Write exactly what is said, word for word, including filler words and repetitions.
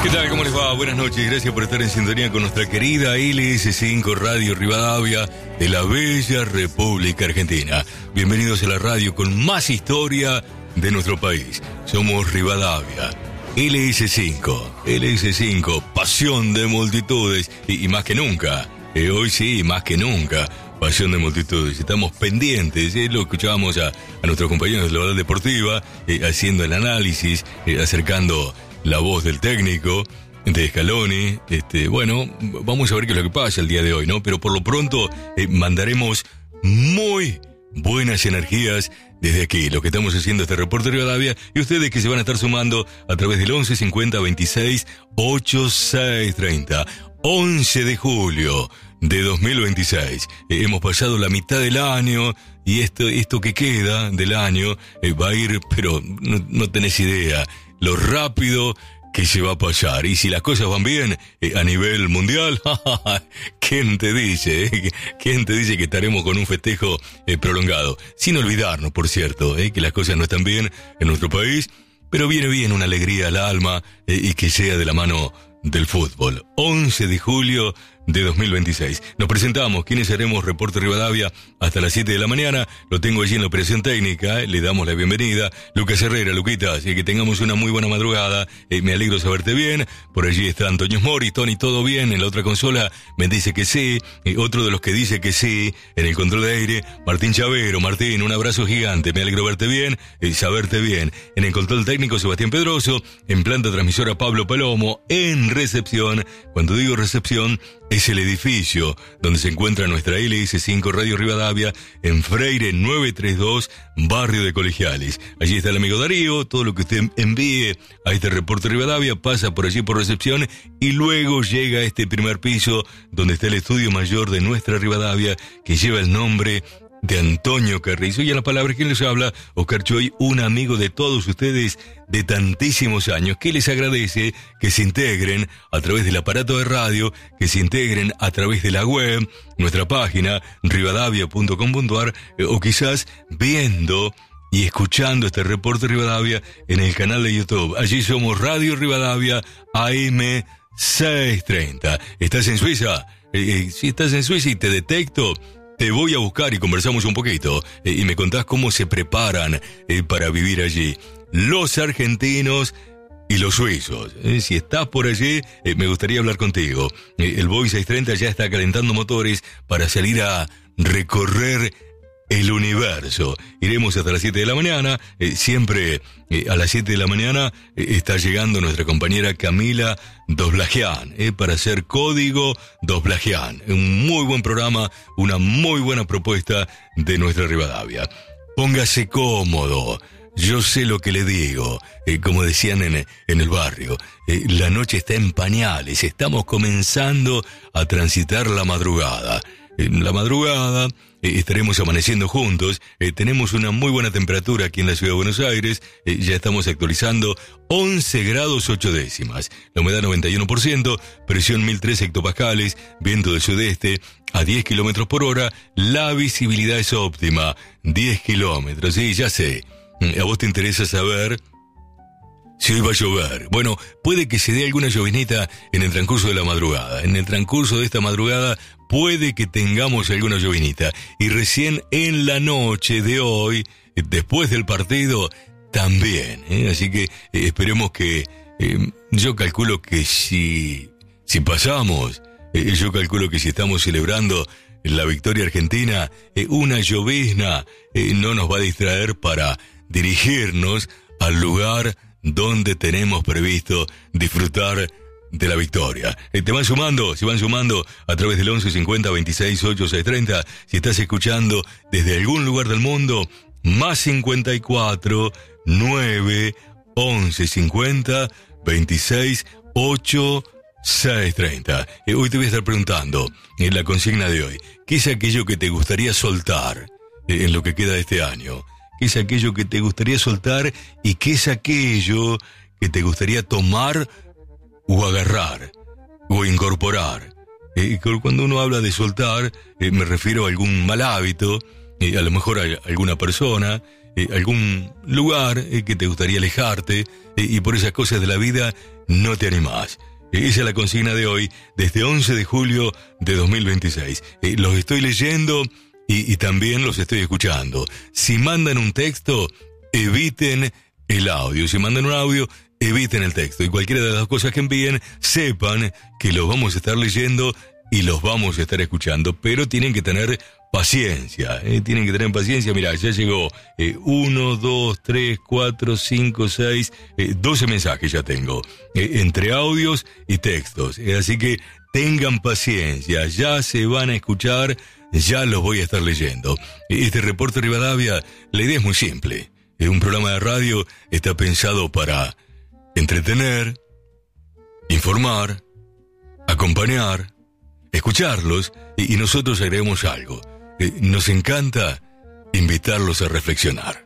¿Qué tal? ¿Cómo les va? Buenas noches. Gracias por estar en sintonía con nuestra querida L S cinco Radio Rivadavia de la bella República Argentina. Bienvenidos a la radio con más historia de nuestro país. Somos Rivadavia. L S cinco. L S cinco. Pasión de multitudes. Y, y más que nunca. Eh, hoy sí, más que nunca. Pasión de multitudes. Estamos pendientes. Eh, lo escuchábamos a, a nuestros compañeros de la Oral Deportiva eh, haciendo el análisis, eh, acercando la voz del técnico, de Scaloni. Este, bueno, vamos a ver qué es lo que pasa el día de hoy, ¿no? Pero por lo pronto eh, mandaremos muy buenas energías desde aquí, lo que estamos haciendo este reporte de Rivadavia, y ustedes que se van a estar sumando a través del once cincuenta veintiséis ochenta y seis treinta. once de julio de dos mil veintiséis. Eh, hemos pasado la mitad del año y esto, esto que queda del año eh, va a ir, pero no, no tenés idea lo rápido que se va a pasar. Y si las cosas van bien eh, a nivel mundial, ¿quién te dice? Eh? ¿Quién te dice que estaremos con un festejo eh, prolongado? Sin olvidarnos, por cierto, eh, que las cosas no están bien en nuestro país, pero viene bien una alegría al alma eh, y que sea de la mano del fútbol. once de julio de dos mil veintiséis. Nos presentamos, quienes haremos Reporte Rivadavia hasta las siete de la mañana. Lo tengo allí en la operación técnica, eh, le damos la bienvenida. Lucas Herrera, Luquitas, y que tengamos una muy buena madrugada. Eh, me alegro saberte bien. Por allí está Antonio Mori. Tony, ¿todo bien? En la otra consola me dice que sí. Eh, otro de los que dice que sí, en el control de aire, Martín Chavero. Martín, un abrazo gigante. Me alegro verte bien, eh, saberte bien. En el control técnico, Sebastián Pedroso. En planta transmisora, Pablo Palomo. En recepción, cuando digo recepción, es el edificio donde se encuentra nuestra L S cinco Radio Rivadavia en Freire novecientos treinta y dos, barrio de Colegiales. Allí está el amigo Darío. Todo lo que usted envíe a este reporte Rivadavia pasa por allí por recepción y luego llega a este primer piso donde está el estudio mayor de nuestra Rivadavia, que lleva el nombre de Antonio Carrizo. Y a la palabra quien les habla, Oscar Choy, un amigo de todos ustedes de tantísimos años, que les agradece que se integren a través del aparato de radio, que se integren a través de la web, nuestra página, rivadavia punto com punto ar, eh, o quizás viendo y escuchando este reporte Rivadavia en el canal de YouTube. Allí somos Radio Rivadavia A M seiscientos treinta. ¿Estás en Suiza? Eh, eh, si estás en Suiza y te detecto, te voy a buscar y conversamos un poquito, eh, y me contás cómo se preparan eh, para vivir allí los argentinos y los suizos. Eh, si estás por allí, eh, me gustaría hablar contigo. Eh, el Boeing seiscientos treinta ya está calentando motores para salir a recorrer el universo. Iremos hasta las siete de la mañana. Eh, siempre eh, a las siete de la mañana eh, está llegando nuestra compañera Camila Dosblagian eh, para hacer Código Dosblagian. Un muy buen programa, una muy buena propuesta de nuestra Rivadavia. Póngase cómodo. Yo sé lo que le digo, eh, como decían en, en el barrio, eh, la noche está en pañales, estamos comenzando a transitar la madrugada. En la madrugada eh, estaremos amaneciendo juntos, eh, tenemos una muy buena temperatura aquí en la ciudad de Buenos Aires, eh, ya estamos actualizando once grados ocho décimas, la humedad noventa y uno por ciento, presión mil tres hectopascales, viento del sudeste a diez kilómetros por hora, la visibilidad es óptima, diez kilómetros, sí, ya sé. A vos te interesa saber si hoy va a llover. Bueno, puede que se dé alguna llovinita en el transcurso de la madrugada. En el transcurso de esta madrugada puede que tengamos alguna llovinita. Y recién en la noche de hoy, después del partido, también. ¿eh? Así que eh, esperemos que... Eh, yo calculo que si, si pasamos, eh, yo calculo que si estamos celebrando la victoria argentina, eh, una llovizna eh, no nos va a distraer para dirigirnos al lugar donde tenemos previsto disfrutar de la victoria. Eh, te van sumando, se van sumando a través del once cincuenta veintiséis ochenta y seis treinta. Si estás escuchando desde algún lugar del mundo, más cincuenta y cuatro nueve once cincuenta veintiséis ochenta y seis treinta. Eh, hoy te voy a estar preguntando en la consigna de hoy, ¿qué es aquello que te gustaría soltar eh, en lo que queda de este año? ¿Qué es aquello que te gustaría soltar y qué es aquello que te gustaría tomar o agarrar o incorporar? Eh, cuando uno habla de soltar, eh, me refiero a algún mal hábito, eh, a lo mejor a alguna persona, eh, algún lugar eh, que te gustaría alejarte eh, y por esas cosas de la vida no te animás. Eh, esa es la consigna de hoy, desde once de julio de dos mil veintiséis. Eh, los estoy leyendo y, y también los estoy escuchando. Si mandan un texto, eviten el audio. Si mandan un audio, eviten el texto. Y cualquiera de las dos cosas que envíen, sepan que los vamos a estar leyendo y los vamos a estar escuchando, pero tienen que tener paciencia, eh, tienen que tener paciencia. Mira, ya llegó eh, uno, dos, tres, cuatro, cinco, seis, doce mensajes ya tengo, eh, entre audios y textos, eh, así que tengan paciencia, ya se van a escuchar, ya los voy a estar leyendo. Este reporte Rivadavia, la idea es muy simple, eh, un programa de radio está pensado para entretener, informar, acompañar, escucharlos y, y nosotros agregamos algo. Eh, nos encanta invitarlos a reflexionar.